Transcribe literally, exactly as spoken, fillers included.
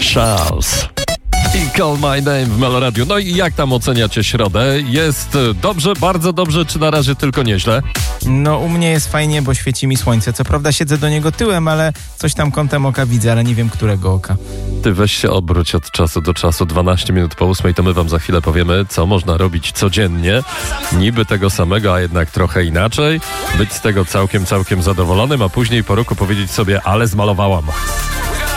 Charles i Call My Name w Meloradiu. No i jak tam oceniacie środę? Jest dobrze, bardzo dobrze, czy na razie tylko nieźle? No u mnie jest fajnie, bo świeci mi słońce. Co prawda siedzę do niego tyłem, ale coś tam kątem oka widzę, ale nie wiem którego oka. Ty weź się obróć od czasu do czasu, dwanaście minut po ósmej, to my wam za chwilę powiemy, co można robić codziennie. Niby tego samego, a jednak trochę inaczej. Być z tego całkiem, całkiem zadowolonym, a później po roku powiedzieć sobie, ale zmalowałam.